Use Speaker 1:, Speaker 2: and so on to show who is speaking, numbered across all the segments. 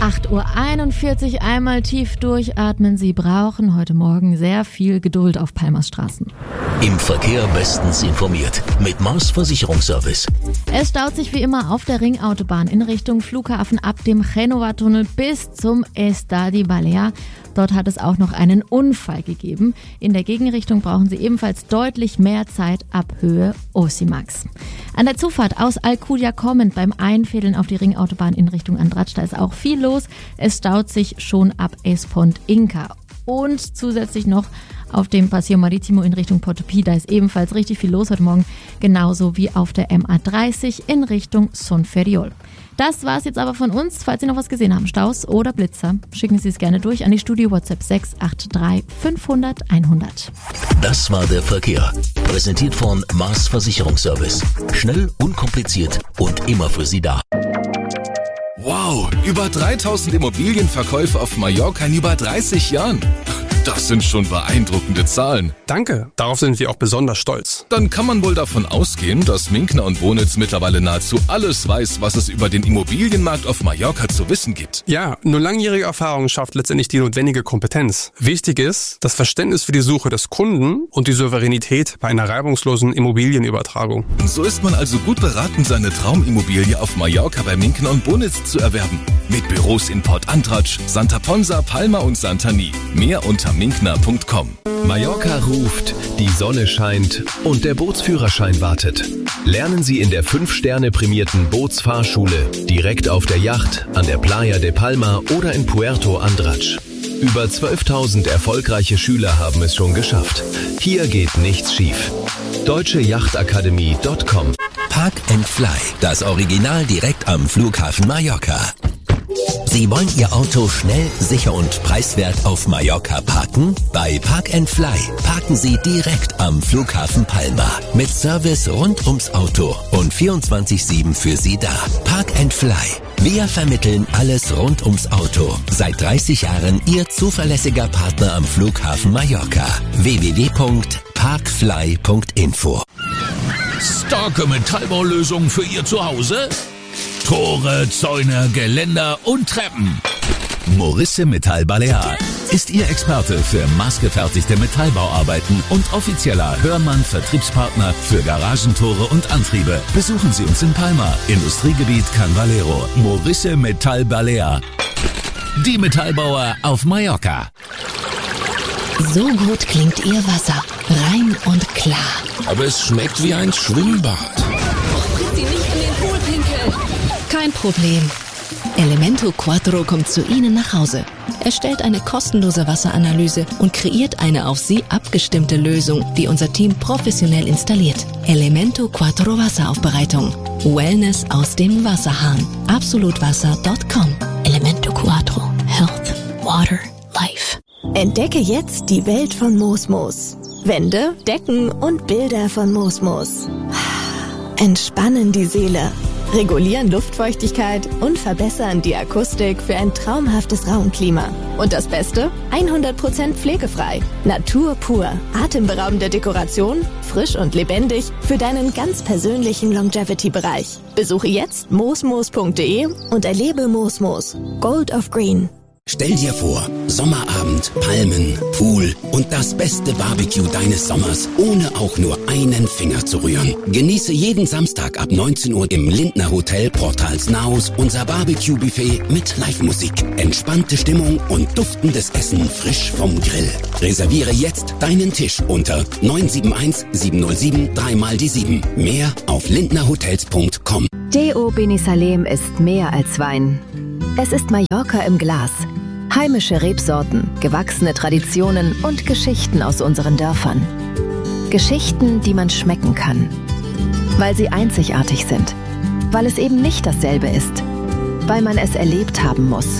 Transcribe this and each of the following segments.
Speaker 1: 8:41 Uhr, einmal tief durchatmen. Sie brauchen heute Morgen sehr viel Geduld auf Palmas Straßen.
Speaker 2: Im Verkehr bestens informiert mit Mars Versicherungsservice.
Speaker 1: Es staut sich wie immer auf der Ringautobahn in Richtung Flughafen ab dem Genova-Tunnel bis zum Estadi Balear. Dort hat es auch noch einen Unfall gegeben. In der Gegenrichtung brauchen Sie ebenfalls deutlich mehr Zeit ab Höhe Osimax. An der Zufahrt aus Alcudia kommend beim Einfädeln auf die Ringautobahn in Richtung Andratx, da ist auch viel los. Es staut sich schon ab Espont Inca. Und zusätzlich noch auf dem Paseo Marítimo in Richtung Portopí, da ist ebenfalls richtig viel los heute Morgen, genauso wie auf der MA30 in Richtung Son Ferriol. Das war's jetzt aber von uns. Falls Sie noch was gesehen haben, Staus oder Blitzer, schicken Sie es gerne durch an die Studio WhatsApp 683 500 100.
Speaker 2: Das war der Verkehr. Präsentiert von Mars Versicherungsservice. Schnell, unkompliziert und immer für Sie da.
Speaker 3: Wow, über 3000 Immobilienverkäufe auf Mallorca in über 30 Jahren. Das sind schon beeindruckende Zahlen.
Speaker 4: Danke, darauf sind wir auch besonders stolz.
Speaker 3: Dann kann man wohl davon ausgehen, dass Minkner und Bonitz mittlerweile nahezu alles weiß, was es über den Immobilienmarkt auf Mallorca zu wissen gibt.
Speaker 4: Ja, nur langjährige Erfahrung schafft letztendlich die notwendige Kompetenz. Wichtig ist das Verständnis für die Suche des Kunden und die Souveränität bei einer reibungslosen Immobilienübertragung.
Speaker 3: So ist man also gut beraten, seine Traumimmobilie auf Mallorca bei Minkner und Bonitz zu erwerben. Mit Büros in Port Andratx, Santa Ponsa, Palma und Santani. Mehr unter minkner.com.
Speaker 5: Mallorca ruft, die Sonne scheint und der Bootsführerschein wartet. Lernen Sie in der 5-Sterne-prämierten Bootsfahrschule, direkt auf der Yacht, an der Playa de Palma oder in Puerto Andratx. Über 12.000 erfolgreiche Schüler haben es schon geschafft. Hier geht nichts schief. deutscheJachtakademie.com.
Speaker 2: Park and Fly, das Original direkt am Flughafen Mallorca. Sie wollen Ihr Auto schnell, sicher und preiswert auf Mallorca parken? Bei Park and Fly parken Sie direkt am Flughafen Palma. Mit Service rund ums Auto und 24/7 für Sie da. Park and Fly. Wir vermitteln alles rund ums Auto. Seit 30 Jahren Ihr zuverlässiger Partner am Flughafen Mallorca. www.parkfly.info.
Speaker 6: Starke Metallbaulösungen für Ihr Zuhause? Tore, Zäune, Geländer und Treppen.
Speaker 2: Morisse Metall Balear ist Ihr Experte für maßgefertigte Metallbauarbeiten und offizieller Hörmann-Vertriebspartner für Garagentore und Antriebe. Besuchen Sie uns in Palma, Industriegebiet Can Valero. Morisse Metall Balear. Die Metallbauer auf Mallorca.
Speaker 7: So gut klingt Ihr Wasser. Rein und klar.
Speaker 6: Aber es schmeckt wie ein Schwimmbad.
Speaker 7: Sie nicht in den Pool pinkeln. Kein Problem. Elemento Quattro kommt zu Ihnen nach Hause. Er stellt eine kostenlose Wasseranalyse und kreiert eine auf Sie abgestimmte Lösung, die unser Team professionell installiert. Elemento Quattro Wasseraufbereitung. Wellness aus dem Wasserhahn. Absolutwasser.com. Elemento Quattro. Health. Water. Life.
Speaker 8: Entdecke jetzt die Welt von Mosmos. Wände, Decken und Bilder von Mosmos. Entspannen die Seele, regulieren Luftfeuchtigkeit und verbessern die Akustik für ein traumhaftes Raumklima. Und das Beste? 100% pflegefrei. Natur pur. Atemberaubende Dekoration, frisch und lebendig für deinen ganz persönlichen Longevity-Bereich. Besuche jetzt mosmos.de und erlebe Mosmos. Gold of Green.
Speaker 9: Stell dir vor, Sommerabend, Palmen, Pool und das beste Barbecue deines Sommers, ohne auch nur einen Finger zu rühren. Genieße jeden Samstag ab 19 Uhr im Lindner Hotel Portalsnaus unser Barbecue-Buffet mit Live-Musik, entspannte Stimmung und duftendes Essen frisch vom Grill. Reserviere jetzt deinen Tisch unter 971 707 3x7. Mehr auf lindnerhotels.com.
Speaker 10: DO Beni Salem ist mehr als Wein. Es ist Mallorca im Glas. Heimische Rebsorten, gewachsene Traditionen und Geschichten aus unseren Dörfern. Geschichten, die man schmecken kann. Weil sie einzigartig sind. Weil es eben nicht dasselbe ist. Weil man es erlebt haben muss.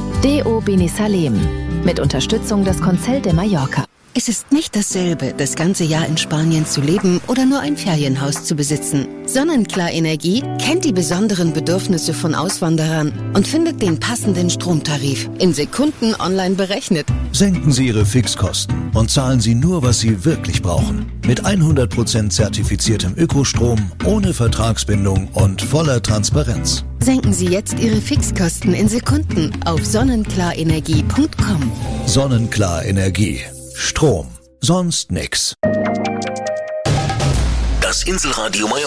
Speaker 10: DO Beni Salem. Mit Unterstützung des Consell de Mallorca.
Speaker 11: Es ist nicht dasselbe, das ganze Jahr in Spanien zu leben oder nur ein Ferienhaus zu besitzen. Sonnenklar Energie kennt die besonderen Bedürfnisse von Auswanderern und findet den passenden Stromtarif in Sekunden online berechnet.
Speaker 12: Senken Sie Ihre Fixkosten und zahlen Sie nur, was Sie wirklich brauchen. Mit 100% zertifiziertem Ökostrom, ohne Vertragsbindung und voller Transparenz.
Speaker 11: Senken Sie jetzt Ihre Fixkosten in Sekunden auf sonnenklarenergie.com.
Speaker 12: Sonnenklar Energie. Strom. Sonst nix.
Speaker 2: Das Inselradio Mallorca.